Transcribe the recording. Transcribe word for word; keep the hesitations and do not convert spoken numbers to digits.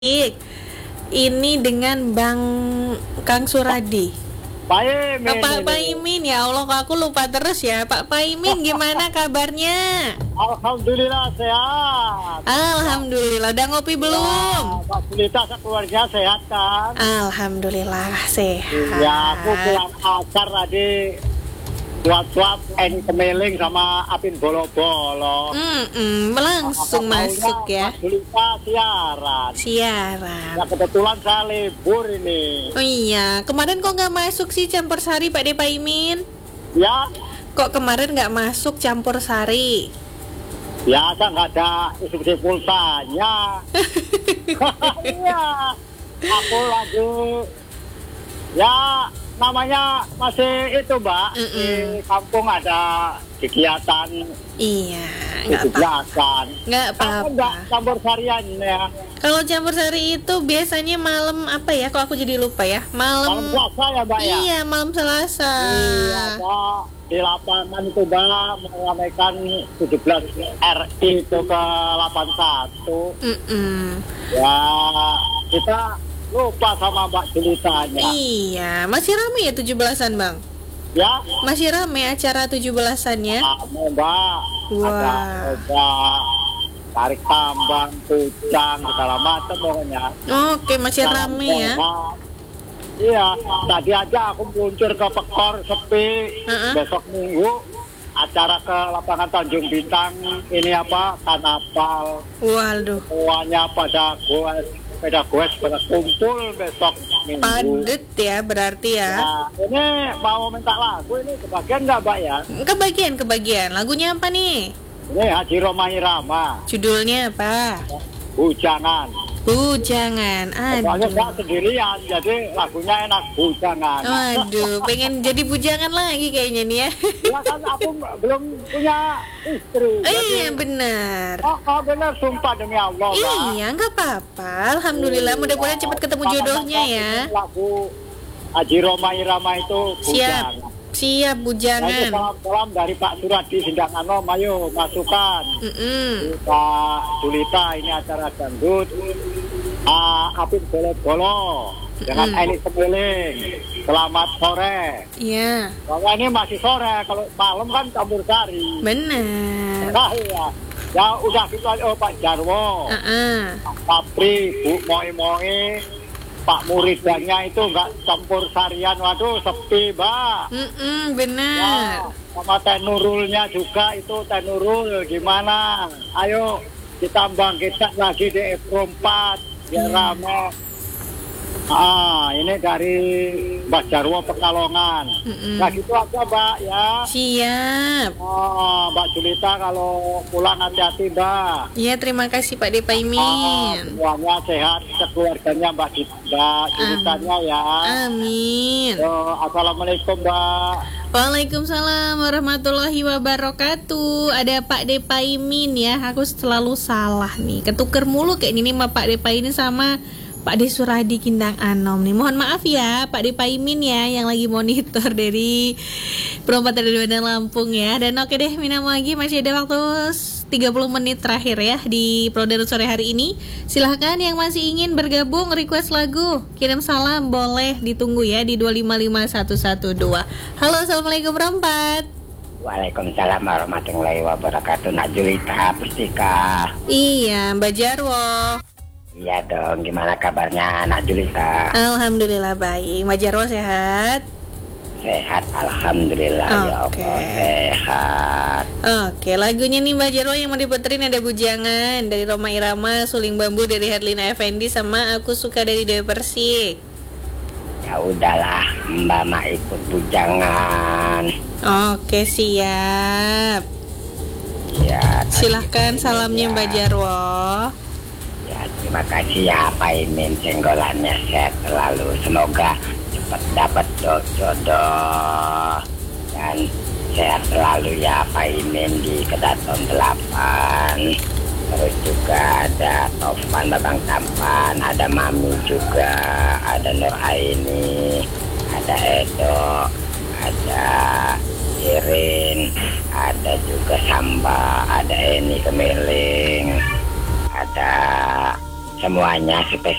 Ini dengan Bang Kang Suradi. Pak Imin. Pak Pak Imin, ya Allah aku lupa terus ya. Pak Pak Imin gimana kabarnya? Alhamdulillah sehat. Alhamdulillah. Udah ngopi belum? Ya, fasilitas keluarga sehat kan? Alhamdulillah sehat. Ya, aku pulang asar tadi suap-suap en kemeling sama apin bolo-bolo. Mm-mm, langsung Apa masuk ya. Fasilitas siaran. Siaran. Ya kebetulan saya libur ini. Oh iya, kemarin kok nggak masuk sih campur sari Pak De Pak Imin? Ya, Kok kemarin nggak masuk campur sari? biasa nggak ada isi pulsanya. Iya, aku lagi ya namanya masih itu Mbak. Mm-mm. Di kampung ada kegiatan Iya, nggak tujuh apa-apa. belasan. Nggak Kamu apa-apa. nggak campur sarian ya? Kalau campur sari itu biasanya malam apa ya? Kok aku jadi lupa ya? Malam Malam. puasa ya Mbak ya? Iya, malam Selasa. Iya Mbak, di lapangan itu Mbak meramaikan tujuh belas R I itu ke delapan puluh satu. Mm-mm. Ya kita lupa sama Mbak Julitanya. Iya, masih rame ya tujuh belasan Bang? Ya, Masih rame acara tujuh belasannya? kamu Mbak, Wah. ada ada tarik tambang, kujang, segala macam pokoknya. Oke, masih rame ya? Iya, tadi aja aku meluncur ke Pekor sepi. Uh-uh. Besok minggu acara ke lapangan Tanjung Bintang ini apa Kanapal. Waduh, Semuanya pada goes, pada goes pada kumpul besok minggu. padet ya berarti ya? Nah, ini mau minta lagu ini kebagian nggak Mbak ya? Kebagian, kebagian. Lagunya apa nih? Ini Haji Roma Irama, Judulnya apa? Bujangan. Bujangan. Soalnya Aduh. nggak sendirian, jadi lagunya enak Bujangan. Waduh, pengen jadi bujangan lagi kayaknya nih ya. Ya kan aku belum punya istri. Eh, iya benar. Oh, oh benar, sumpah demi Allah. Mbak. Iya, nggak apa-apa. Alhamdulillah, mudah-mudahan cepat ketemu jodohnya ya. Lagu Haji Roma Irama itu Siap, Bujangan. siap Nah, itu bujangan. salam-salam dari Pak Suradi Sindanganom, ayo masukkan. Mm-mm. Pak Julita ini acara dangdut. Ah, Apin Bolo-Bolo dengan Mm-mm. Elit Semeling. Selamat sore. Iya, Soalnya ini masih sore, kalau malam kan campur sari. benar. Nah, iya. Ya udah gitu aja, oh, Pak Jarwo, Uh-uh. Pak Papri, Bu Moi-Moi, Pak Muridannya itu nggak campur sarian, waduh sepi Mbak. Mm-mm, Ya, benar. sama Tenurulnya juga itu Tenurul gimana? Ayo kita bangkitkan lagi di F empat biar Iya. rame. Ah, ini dari Mbak Jarwo Pekalongan. Mm-mm. Nah gitu aja Mbak ya. Siap. Oh, Mbak Julita kalau pulang hati-hati Mbak. Iya, terima kasih Pak De Pak Ah, Imin. semuanya sehat, keluarganya Mbak Di- Mbak Julitanya ya. Amin. Yo, Assalamualaikum Mbak. Waalaikumsalam warahmatullahi wabarakatuh. Ada Pak De Pak Imin ya. Aku selalu salah nih. Ketuker mulu kayak ini sama Pak De Pak ini sama Pak De Suradi Kindang Anom nih. Mohon maaf ya Pak De Pak Imin ya yang lagi monitor dari perempatan dari Bandar Lampung ya. Dan oke deh Minam lagi masih ada waktu tiga puluh menit terakhir ya di Prodan sore hari ini. Silahkan yang masih ingin bergabung request lagu, kirim salam boleh ditunggu ya di dua lima lima satu satu dua. Halo, assalamualaikum Rompat. Waalaikumsalam warahmatullahi wabarakatuh. Nak Julita Pustika. Iya Mbak Jarwo. Iya dong, gimana kabarnya Nak Julita? Alhamdulillah baik. Mbak Jarwo sehat? Sehat, alhamdulillah ya Oke. Allah sehat. Oke, lagunya nih Mbak Jarwo yang mau diputerin ada Bujangan dari Roma Irama, Suling Bambu dari Herlina Effendi, sama Aku Suka dari Dewi Persik. Ya udahlah, Mbak mah ikut bujangan. Oke, siap. Ya. Silahkan tadi salamnya ya. Mbak Jarwo. Ya terima kasih ya Pak Imin, senggolannya sehat selalu. Semoga cepat dapat do- jodoh dan sehat selalu ya Pak Imin di Kedaton delapan. Terus juga ada Taufan Babang Tampan, ada Mami juga, ada Nur Aini, ada Edo, ada Irin, ada juga Samba, ada Eni Kemeling, ada semuanya spesial